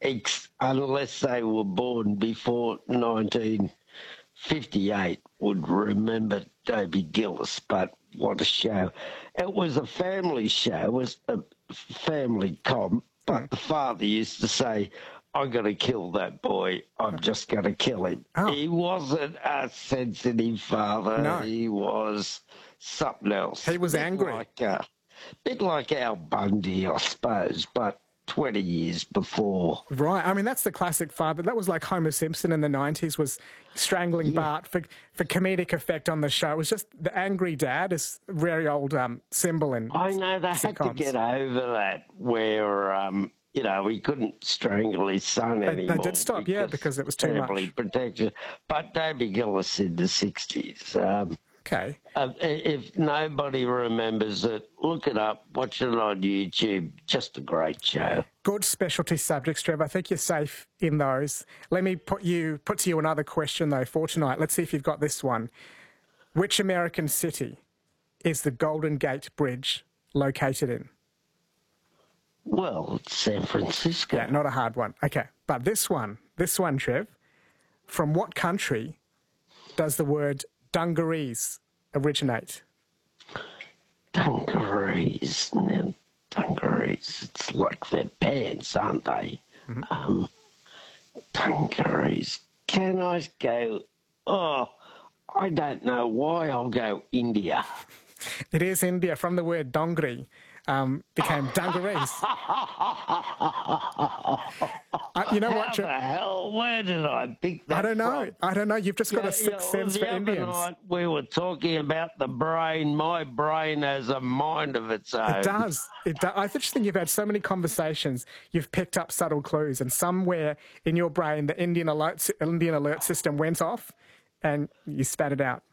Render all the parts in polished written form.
unless they were born before 1958, would remember Toby Gillis. But what a show. It was a family show. It was a family comp, but the father used to say, I'm going to kill that boy. I'm just going to kill him. Oh. He wasn't a sensitive father. No. He was something else. He was angry. Bit like Al Bundy, I suppose, but 20 years before. Right. I mean, that's the classic father. That was like Homer Simpson in the 90s was strangling Bart for comedic effect on the show. It was just the angry dad is a very old symbol in I know they had to get over that where, you know, he couldn't strangle his son anymore. They did stop, because it was too much. Family protection. But Toby Gillis in the 60s. Okay. If nobody remembers it, look it up, watch it on YouTube. Just a great show. Good specialty subjects, Trev. I think you're safe in those. Let me put to you another question, though, for tonight. Let's see if you've got this one. Which American city is the Golden Gate Bridge located in? Well, it's San Francisco. Yeah, not a hard one. Okay, but this one, Trev, from what country does the word dungarees originate? Dungarees. Now, dungarees, it's like their pants, aren't they? Mm-hmm. Dungarees. Can I go... Oh, I don't know why. I'll go India. It is India. From the word dongri, became dungarees. You know what, Trev? How the hell? Where did I pick that I don't know. from? I don't know. You've just got a sixth sense for Indians. The other night we were talking about the brain. My brain has a mind of its own. It does. It does. I just think you've had so many conversations, you've picked up subtle clues, and somewhere in your brain the Indian alert system went off and you spat it out.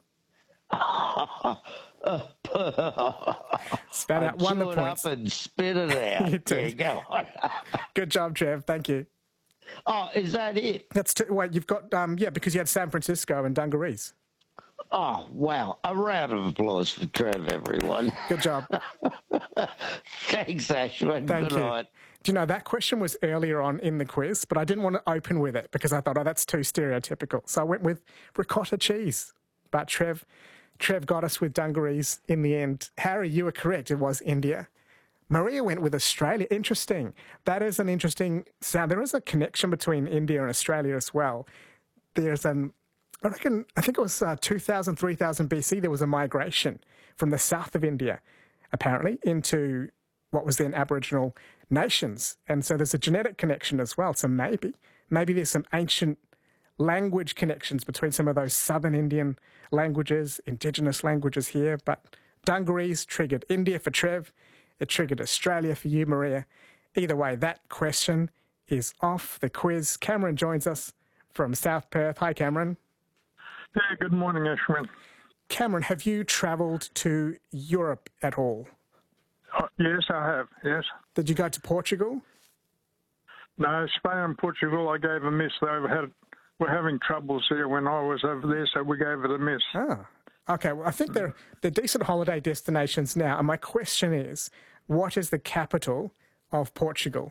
Spat out. Won the points. Chew it up and spit it out. You did. Yeah, go on. Good job, Trev. Thank you. Oh, is that it? Wait, you've got, because you had San Francisco and dungarees. Oh, wow. A round of applause for Trev, everyone. Good job. Thanks, Ashwin. Thank Good you. night. Do you know, that question was earlier on in the quiz, but I didn't want to open with it because I thought, that's too stereotypical. So I went with ricotta cheese. But Trev got us with dungarees in the end. Harry, you were correct. It was India. Maria went with Australia. Interesting. That is an interesting sound. There is a connection between India and Australia as well. There's I think it was 2000, 3000 BC, there was a migration from the south of India, apparently, into what was then Aboriginal nations. And so there's a genetic connection as well. So maybe there's some ancient language connections between some of those southern Indian languages, indigenous languages here. But dungarees triggered India for Trev. It triggered Australia for you, Maria. Either way, that question is off the quiz. Cameron joins us from South Perth. Hi, Cameron. Yeah, good morning, Ashwin. Cameron, have you travelled to Europe at all? Yes, I have, yes. Did you go to Portugal? No, Spain and Portugal I gave a miss. They were having troubles here when I was over there, so we gave it a miss. Ah, okay. Well, I think they're decent holiday destinations now. And my question is, what is the capital of Portugal?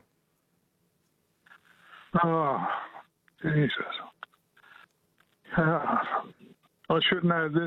Oh, Jesus. I should know this.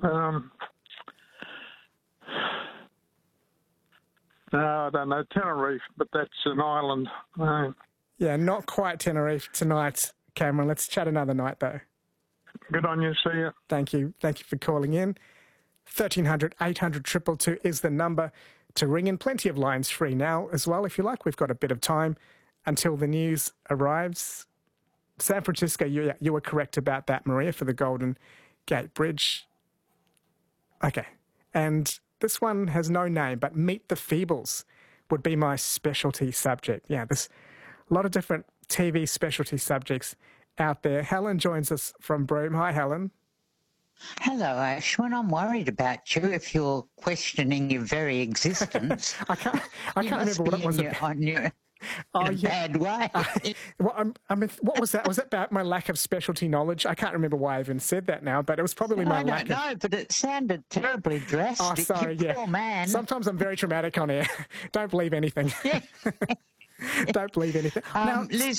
No, I don't know. Tenerife, but that's an island. Yeah, not quite Tenerife tonight, Cameron. Let's chat another night, though. Good on you. See you. Thank you. Thank you for calling in. 1300 800 222 is the number to ring in. Plenty of lines free now as well, if you like. We've got a bit of time until the news arrives. San Francisco, you were correct about that, Maria, for the Golden Gate Bridge. Okay. And this one has no name, but Meet the Feebles would be my specialty subject. Yeah, there's a lot of different TV specialty subjects out there. Helen joins us from Broome. Hi, Helen. Hello, Ashwin. I'm worried about you if you're questioning your very existence. I can't remember what it was about. Bad way. What was that? Was that about my lack of specialty knowledge? I can't remember why I even said that now, but it was probably my lack of... I don't know, but it sounded terribly drastic. Oh, sorry, you yeah. Poor man. Sometimes I'm very dramatic on air. Don't believe anything. Don't believe anything. Liz